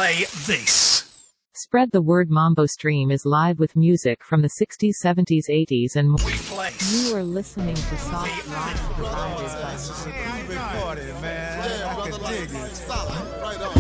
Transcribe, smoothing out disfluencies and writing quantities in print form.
play this. Spread the Word Mambo Stream is live with music from the 60s, 70s, 80s, and more. We play. You are listening to Soft Rock provided by Party, man. I can dig it.